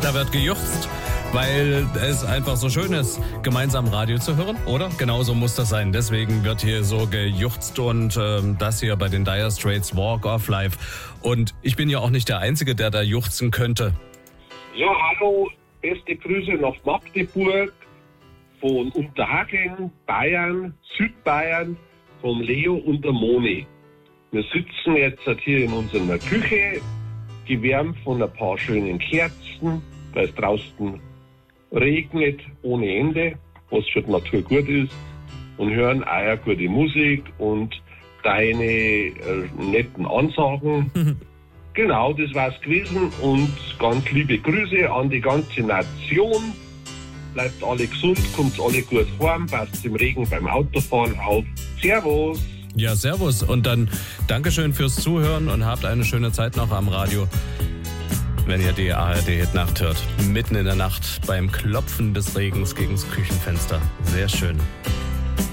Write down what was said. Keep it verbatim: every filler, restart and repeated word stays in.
Da wird gejuchzt, weil es einfach so schön ist, gemeinsam Radio zu hören, oder? Genauso muss das sein. Deswegen wird hier so gejuchzt und ähm, das hier bei den Dire Straits Walk of Life. Und ich bin ja auch nicht der Einzige, der da juchzen könnte. Ja, hallo, beste Grüße nach Magdeburg, von Unterhaching, Bayern, Südbayern, von Leo und der Moni. Wir sitzen jetzt hier in unserer Küche, gewärmt von ein paar schönen Kerzen, weil es draußen regnet ohne Ende, was für die Natur gut ist, und hören auch eine gute Musik und deine äh, netten Ansagen. Genau, das war's gewesen und ganz liebe Grüße an die ganze Nation. Bleibt alle gesund, kommt alle gut heim, passt im Regen beim Autofahren auf. Servus! Ja, servus und dann Dankeschön fürs Zuhören und habt eine schöne Zeit noch am Radio, wenn ihr die A R D-Hit-Nacht hört. Mitten in der Nacht beim Klopfen des Regens gegens Küchenfenster. Sehr schön.